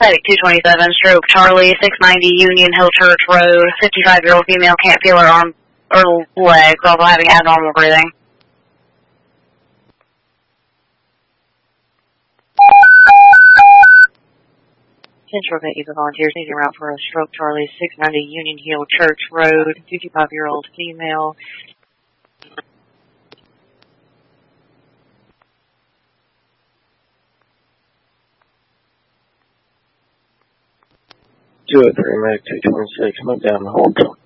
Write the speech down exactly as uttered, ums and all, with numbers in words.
Medic two twenty-seven, stroke Charlie, six ninety Union Hill Church Road, fifty-five-year-old female, can't feel her arm or legs, also having abnormal breathing. Central Eva volunteers needing route for a stroke Charlie, six ninety Union Hill Church Road, fifty-five-year-old female. two oh three, Medic two twenty-six, move down the whole